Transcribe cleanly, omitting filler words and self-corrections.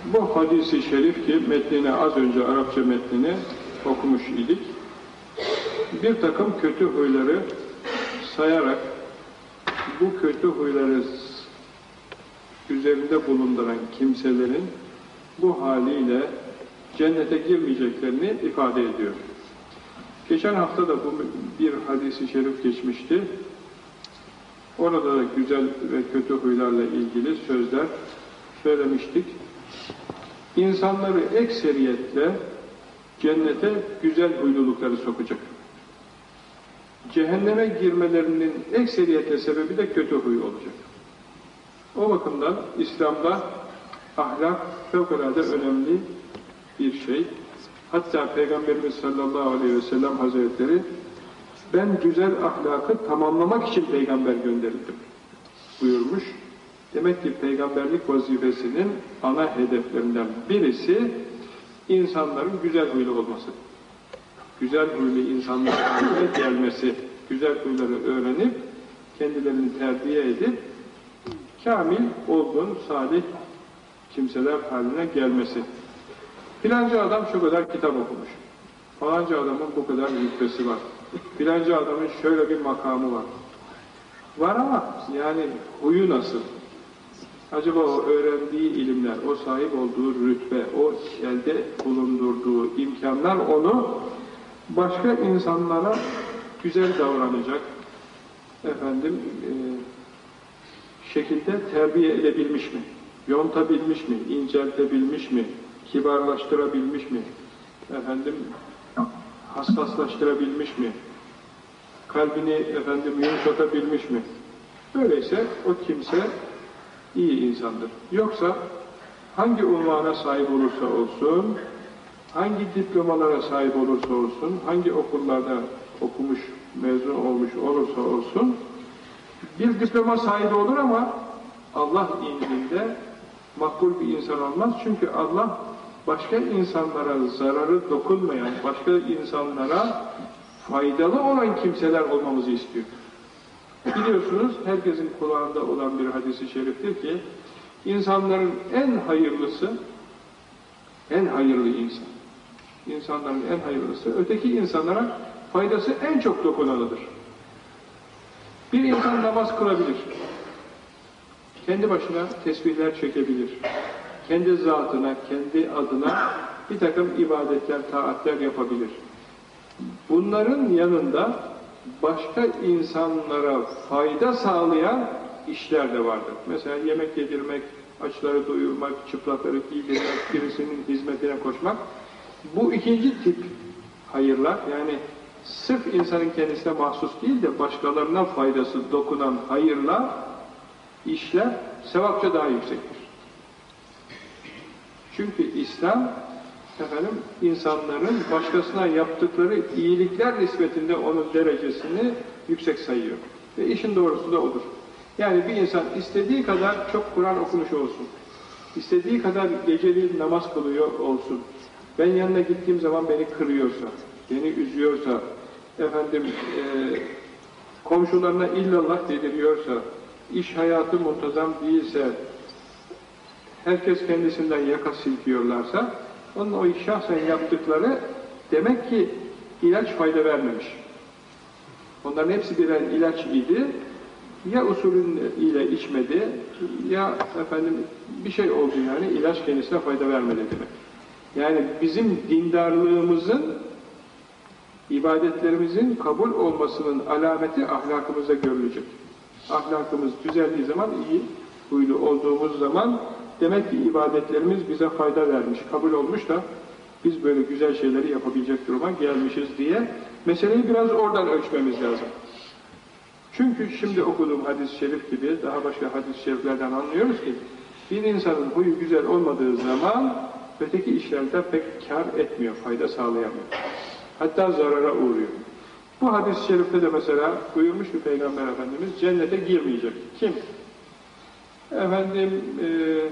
Bu hadis-i şerif ki metnini az önce Arapça metnini okumuş idik. Bir takım kötü huyları sayarak bu kötü huyları üzerinde bulunduran kimselerin bu haliyle cennete girmeyeceklerini ifade ediyor. Geçen hafta da bu bir hadis-i şerif geçmişti. Orada da güzel ve kötü huylarla ilgili sözler söylemiştik. İnsanları ekseriyetle cennete güzel huylulukları sokacak. Cehenneme girmelerinin ekseriyetle sebebi de kötü huy olacak. O bakımdan İslam'da ahlak fevkalade önemli bir şey. Hatta Peygamberimiz sallallahu aleyhi ve sellem Hazretleri ben güzel ahlakı tamamlamak için peygamber gönderildim buyurmuş. Demek ki peygamberlik vazifesinin ana hedeflerinden birisi insanların güzel huylu olması. Güzel huylu insanların haline gelmesi, güzel huyları öğrenip kendilerini terbiye edip kamil, olgun, salih kimseler haline gelmesi. Filanca adam şu kadar kitap okumuş. Falanca adamın bu kadar rütbesi var. Filanca adamın şöyle bir makamı var. Var ama yani huyu nasıl? Acaba o öğrendiği ilimler, o sahip olduğu rütbe, o elde bulundurduğu imkanlar onu başka insanlara güzel davranacak şekilde terbiye edebilmiş mi? Yontabilmiş mi? İnceltebilmiş mi? Kibarlaştırabilmiş mi? Hassaslaştırabilmiş mi? Kalbini yumuşatabilmiş mi? Böyleyse o kimse iyi insandır. Yoksa hangi unvana sahip olursa olsun, hangi diplomalara sahip olursa olsun, hangi okullarda okumuş, mezun olmuş olursa olsun, bir diploma sahibi olur ama Allah indinde makbul bir insan olmaz. Çünkü Allah başka insanlara zararı dokunmayan, başka insanlara faydalı olan kimseler olmamızı istiyor. Biliyorsunuz herkesin kulağında olan bir hadis-i şeriftir ki insanların en hayırlısı, en hayırlı insan. İnsanların en hayırlısı, öteki insanlara faydası en çok dokunanıdır. Bir insan namaz kılabilir. Kendi başına tesbihler çekebilir. Kendi zatına, kendi adına bir takım ibadetler, taatler yapabilir. Bunların yanında başka insanlara fayda sağlayan işler de vardır. Mesela yemek yedirmek, açları doyurmak, çıplakları giydirmek, birisinin hizmetine koşmak. Bu ikinci tip hayırlar, yani sırf insanın kendisine mahsus değil de başkalarına faydası dokunan hayırlar, işler sevapça daha yüksektir. Çünkü İslam insanların başkasına yaptıkları iyilikler nispetinde onun derecesini yüksek sayıyor. Ve işin doğrusu da odur. Yani bir insan istediği kadar çok Kur'an okumuş olsun, istediği kadar geceliğin namaz kılıyor olsun, ben yanına gittiğim zaman beni kırıyorsa, beni üzüyorsa, komşularına illallah dediriyorsa, iş hayatı muntazam değilse, herkes kendisinden yaka silkiyorlarsa, onun o şahsen yaptıkları demek ki ilaç fayda vermemiş. Onların hepsi birer ilaç idi. Ya usulüyle içmedi, ya bir şey oldu yani ilaç kendisine fayda vermedi demek. Yani bizim dindarlığımızın, ibadetlerimizin kabul olmasının alameti ahlakımıza görülecek. Ahlakımız düzeldiği zaman, iyi huylu olduğumuz zaman demek ki ibadetlerimiz bize fayda vermiş, kabul olmuş da biz böyle güzel şeyleri yapabilecek duruma gelmişiz diye meseleyi biraz oradan ölçmemiz lazım. Çünkü şimdi okuduğum hadis-i şerif gibi daha başka hadis-i şeriflerden anlıyoruz ki bir insanın huyu güzel olmadığı zaman öteki işlerde pek kar etmiyor, fayda sağlayamıyor. Hatta zarara uğruyor. Bu hadis-i şerifte de mesela buyurmuş ki Peygamber Efendimiz cennete girmeyecek. Kim?